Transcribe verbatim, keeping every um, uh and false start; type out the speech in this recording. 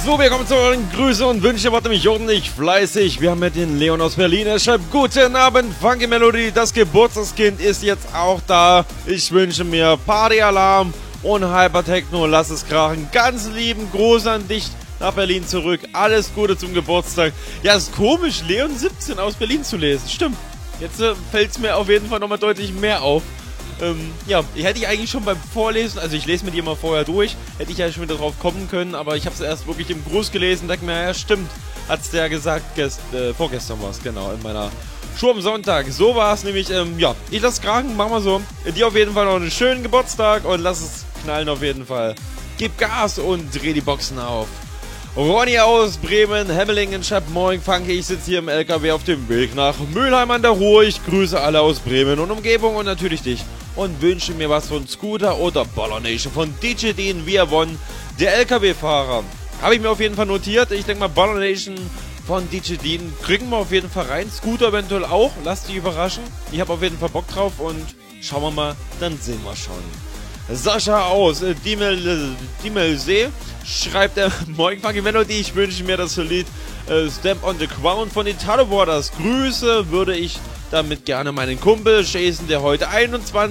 So, wir kommen zu euren Grüßen und Wünschen. Warte mich ordentlich fleißig. Wir haben ja den Leon aus Berlin. Er schreibt: Guten Abend, Funky Melody. Das Geburtstagskind ist jetzt auch da. Ich wünsche mir Partyalarm und Hypertechno. Lass es krachen. Ganz lieben Gruß an dich nach Berlin zurück. Alles Gute zum Geburtstag. Ja, ist komisch, Leon siebzehn aus Berlin zu lesen. Stimmt. Jetzt äh, fällt es mir auf jeden Fall nochmal deutlich mehr auf. Ähm, ja, hätte ich eigentlich schon beim Vorlesen, also ich lese mir die immer vorher durch, hätte ich ja schon wieder drauf kommen können, aber ich habe es erst wirklich im Gruß gelesen, denke mir, ja stimmt, hat's der gesagt, gest, äh, vorgestern war es, genau, in meiner Show am Sonntag. So war es nämlich, ähm, ja, ich lasse krachen, machen wir so. Dir auf jeden Fall noch einen schönen Geburtstag und lass es knallen auf jeden Fall. Gib Gas und dreh die Boxen auf. Ronny aus Bremen, Hemmelingen schreibt: Moin Funky, ich sitze hier im L K W auf dem Weg nach Mülheim an der Ruhr. Ich grüße alle aus Bremen und Umgebung und natürlich dich und wünsche mir was von Scooter oder Baller Nation von D J Dean Via One, der L K W-Fahrer. Habe ich mir auf jeden Fall notiert. Ich denke mal, Baller Nation von D J Dean kriegen wir auf jeden Fall rein. Scooter eventuell auch. Lasst dich überraschen. Ich habe auf jeden Fall Bock drauf und schauen wir mal, dann sehen wir schon. Sascha aus äh, Diemel, Diemelsee schreibt er: Moin Funky Melody, ich wünsche mir das Lied äh, Stamp on the Crown von Italo Waters. Grüße würde ich damit gerne meinen Kumpel Jason, der heute einundzwanzig